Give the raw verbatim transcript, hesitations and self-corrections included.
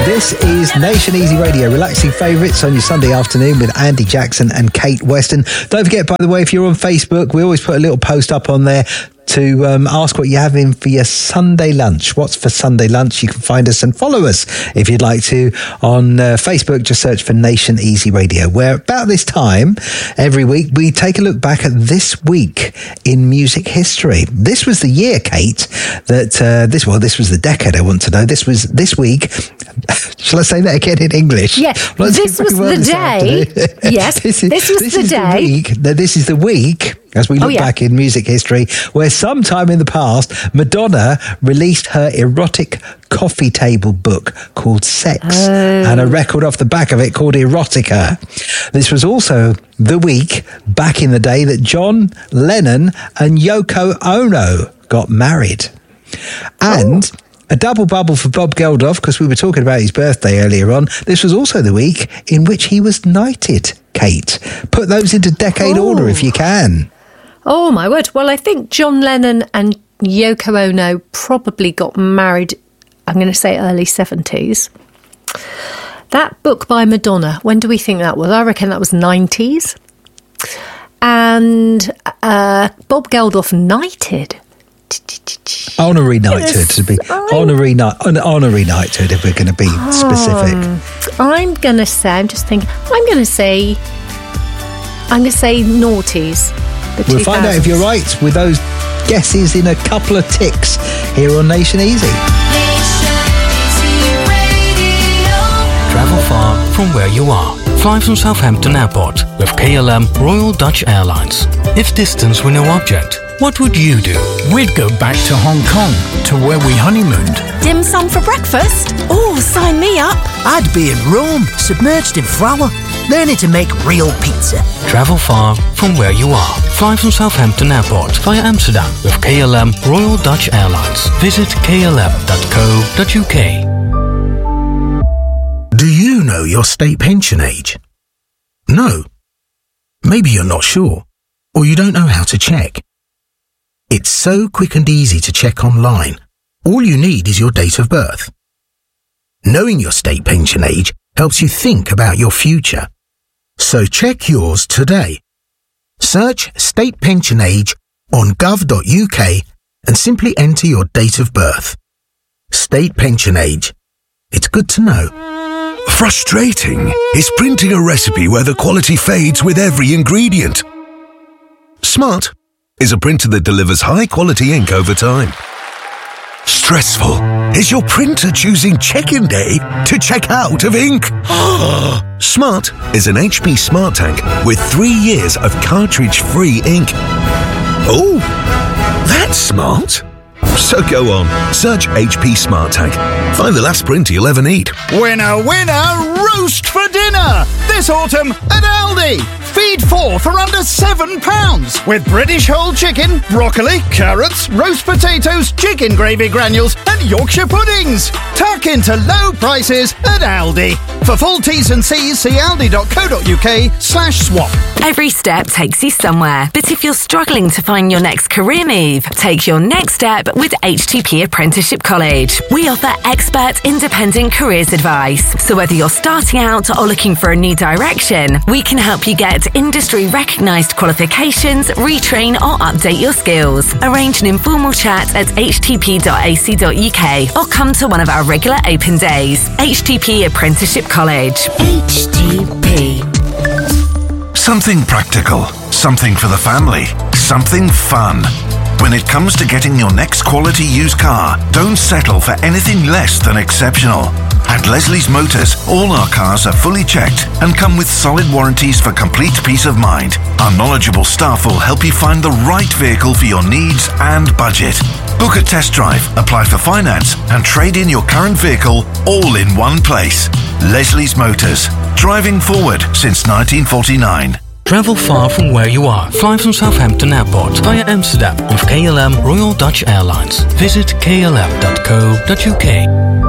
This is Nation Easy Radio, relaxing favourites on your Sunday afternoon with Andy Jackson and Kate Weston. Don't forget, by the way, if you're on Facebook, we always put a little post up on there to um, ask what you're having for your Sunday lunch. What's for Sunday lunch? You can find us and follow us if you'd like to on uh, Facebook. Just search for Nation Easy Radio, where about this time every week we take a look back at this week in music history. This was the year, Kate, that uh, this well, this was the decade. I want to know. This was this week. Shall I say that again in English? Yeah, well, this was the day. Yes, this, is, this was this the is day. The week, this is the week, as we look oh, yeah. back in music history, where sometime in the past, Madonna released her erotic coffee table book called Sex, oh. and a record off the back of it called Erotica. This was also the week back in the day that John Lennon and Yoko Ono got married. And... Oh. A double bubble for Bob Geldof, because we were talking about his birthday earlier on. This was also the week in which he was knighted, Kate. Put those into decade oh. order if you can. Oh, my word. Well, I think John Lennon and Yoko Ono probably got married, I'm going to say early seventies. That book by Madonna, when do we think that was? I reckon that was nineties. And uh, Bob Geldof knighted. Honorary knighthood to be honorary knight, honorary knighthood if we're going to be specific. Um, I'm going to say, I'm just thinking, I'm going to say, I'm going to say noughties. We'll find out if you're right with those guesses in a couple of ticks here on Nation Easy. Travel far from where you are. Fly from Southampton Airport with K L M Royal Dutch Airlines. If distance were no object, what would you do? We'd go back to Hong Kong, to where we honeymooned. Dim sum for breakfast? Oh, sign me up. I'd be in Rome, submerged in flour, learning to make real pizza. Travel far from where you are. Fly from Southampton Airport via Amsterdam with K L M Royal Dutch Airlines. Visit k l m dot co dot u k. Do you know your state pension age? No. Maybe you're not sure, or you don't know how to check. It's so quick and easy to check online. All you need is your date of birth. Knowing your state pension age helps you think about your future. So check yours today. Search state pension age on gov dot u k and simply enter your date of birth. State pension age. It's good to know. Frustrating is printing a recipe where the quality fades with every ingredient. Smart is a printer that delivers high-quality ink over time. Stressful is your printer choosing check-in day to check out of ink. Smart is an H P Smart Tank with three years of cartridge-free ink. Oh, that's smart. So go on, search H P Smart Tank. Find the last printer you'll ever need. Winner, winner, roast for dinner! This autumn at Aldi. Feed four for under seven pounds with British whole chicken, broccoli, carrots, roast potatoes, chicken gravy granules and Yorkshire puddings. Tuck into low prices at Aldi. For full T's and C's, see aldi dot co dot u k slash swap. Every step takes you somewhere, but if you're struggling to find your next career move, take your next step with H T P Apprenticeship College. We offer expert independent careers advice. So whether you're starting out or looking for a new direction, we can help you get industry recognised qualifications, retrain or update your skills. Arrange an informal chat at h t p dot a c dot u k or come to one of our regular open days. H T P Apprenticeship College. H T P. Something practical, something for the family, something fun. When it comes to getting your next quality used car, don't settle for anything less than exceptional. At Leslie's Motors, all our cars are fully checked and come with solid warranties for complete peace of mind. Our knowledgeable staff will help you find the right vehicle for your needs and budget. Book a test drive, apply for finance and trade in your current vehicle all in one place. Leslie's Motors, driving forward since nineteen forty-nine. Travel far from where you are. Fly from Southampton Airport via Amsterdam with K L M Royal Dutch Airlines. Visit k l m dot co dot u k.